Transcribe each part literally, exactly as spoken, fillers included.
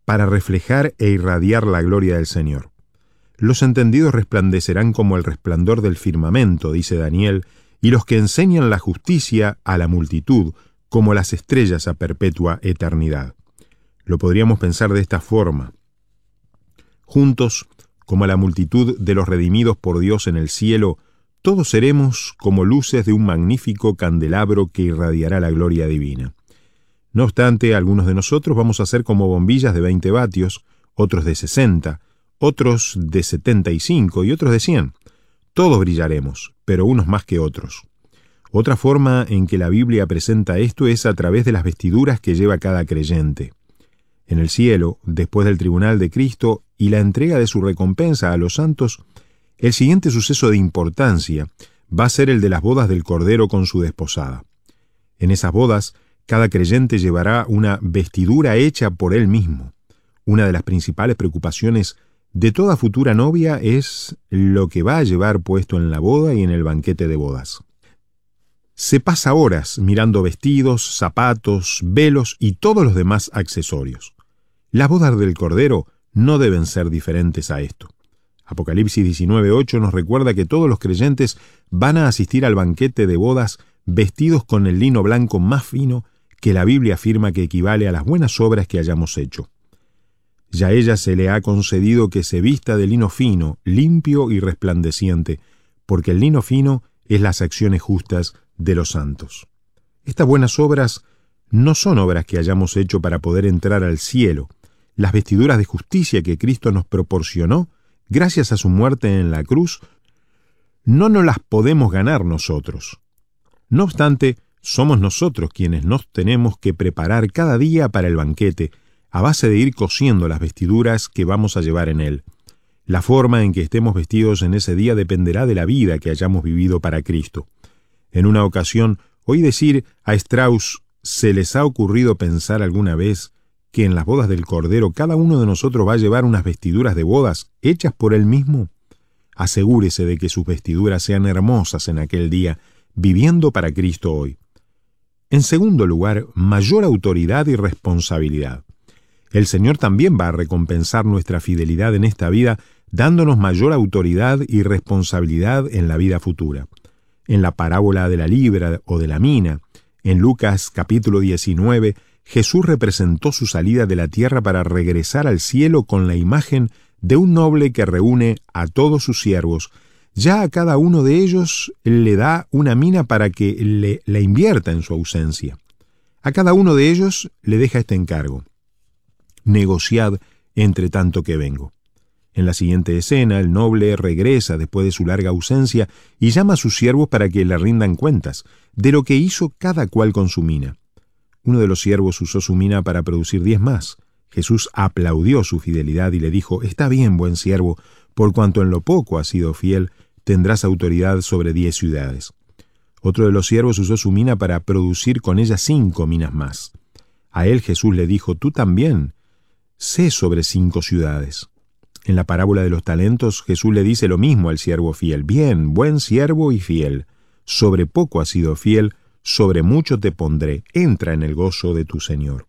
para reflejar e irradiar la gloria del Señor. Los entendidos resplandecerán como el resplandor del firmamento, dice Daniel, y los que enseñan la justicia a la multitud, como las estrellas a perpetua eternidad. Lo podríamos pensar de esta forma. Juntos, como la multitud de los redimidos por Dios en el cielo, todos seremos como luces de un magnífico candelabro que irradiará la gloria divina. No obstante, algunos de nosotros vamos a ser como bombillas de veinte vatios, otros de sesenta, otros de setenta y cinco y otros de cien. Todos brillaremos, pero unos más que otros. Otra forma en que la Biblia presenta esto es a través de las vestiduras que lleva cada creyente. En el cielo, después del tribunal de Cristo y la entrega de su recompensa a los santos, el siguiente suceso de importancia va a ser el de las bodas del Cordero con su desposada. En esas bodas, cada creyente llevará una vestidura hecha por él mismo. Una de las principales preocupaciones de toda futura novia es lo que va a llevar puesto en la boda y en el banquete de bodas. Se pasa horas mirando vestidos, zapatos, velos y todos los demás accesorios. Las bodas del Cordero no deben ser diferentes a esto. Apocalipsis diecinueve ocho nos recuerda que todos los creyentes van a asistir al banquete de bodas vestidos con el lino blanco más fino que la Biblia afirma que equivale a las buenas obras que hayamos hecho. Ya a ella se le ha concedido que se vista de lino fino, limpio y resplandeciente, porque el lino fino es las acciones justas de los santos. Estas buenas obras no son obras que hayamos hecho para poder entrar al cielo. Las vestiduras de justicia que Cristo nos proporcionó, gracias a su muerte en la cruz, no nos las podemos ganar nosotros. No obstante, somos nosotros quienes nos tenemos que preparar cada día para el banquete, a base de ir cosiendo las vestiduras que vamos a llevar en él. La forma en que estemos vestidos en ese día dependerá de la vida que hayamos vivido para Cristo. En una ocasión, oí decir a Strauss, ¿se les ha ocurrido pensar alguna vez que en las bodas del Cordero cada uno de nosotros va a llevar unas vestiduras de bodas hechas por él mismo? Asegúrese de que sus vestiduras sean hermosas en aquel día, viviendo para Cristo hoy. En segundo lugar, mayor autoridad y responsabilidad. El Señor también va a recompensar nuestra fidelidad en esta vida, dándonos mayor autoridad y responsabilidad en la vida futura. En la parábola de la libra o de la mina, en Lucas capítulo diecinueve, Jesús representó su salida de la tierra para regresar al cielo con la imagen de un noble que reúne a todos sus siervos. Ya a cada uno de ellos le da una mina para que le, la invierta en su ausencia. A cada uno de ellos le deja este encargo: negociad entre tanto que vengo. En la siguiente escena, el noble regresa después de su larga ausencia y llama a sus siervos para que le rindan cuentas de lo que hizo cada cual con su mina. Uno de los siervos usó su mina para producir diez más. Jesús aplaudió su fidelidad y le dijo: «Está bien, buen siervo, por cuanto en lo poco has sido fiel, tendrás autoridad sobre diez ciudades». Otro de los siervos usó su mina para producir con ella cinco minas más. A él Jesús le dijo: «Tú también sé sobre cinco ciudades». En la parábola de los talentos, Jesús le dice lo mismo al siervo fiel: «Bien, buen siervo y fiel, sobre poco has sido fiel, sobre mucho te pondré, entra en el gozo de tu Señor».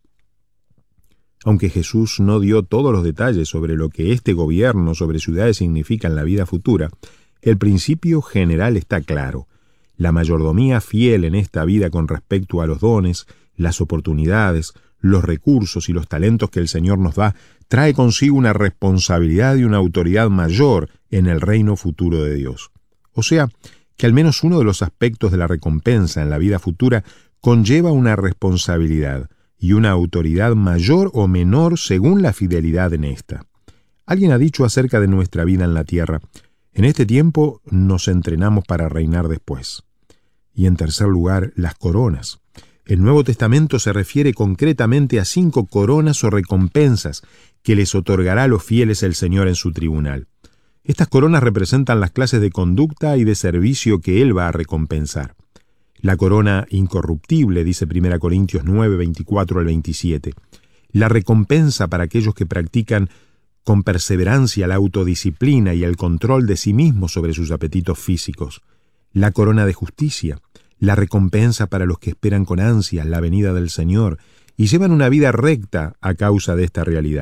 Aunque Jesús no dio todos los detalles sobre lo que este gobierno sobre ciudades significa en la vida futura, el principio general está claro. La mayordomía fiel en esta vida con respecto a los dones, las oportunidades, los recursos y los talentos que el Señor nos da, trae consigo una responsabilidad y una autoridad mayor en el reino futuro de Dios. O sea, que al menos uno de los aspectos de la recompensa en la vida futura conlleva una responsabilidad y una autoridad mayor o menor según la fidelidad en esta. Alguien ha dicho acerca de nuestra vida en la tierra: en este tiempo nos entrenamos para reinar después. Y en tercer lugar, las coronas. El Nuevo Testamento se refiere concretamente a cinco coronas o recompensas que les otorgará a los fieles el Señor en su tribunal. Estas coronas representan las clases de conducta y de servicio que Él va a recompensar. La corona incorruptible, dice primera Corintios nueve, veinticuatro al veintisiete. La recompensa para aquellos que practican con perseverancia la autodisciplina y el control de sí mismos sobre sus apetitos físicos. La corona de justicia, la recompensa para los que esperan con ansias la venida del Señor y llevan una vida recta a causa de esta realidad.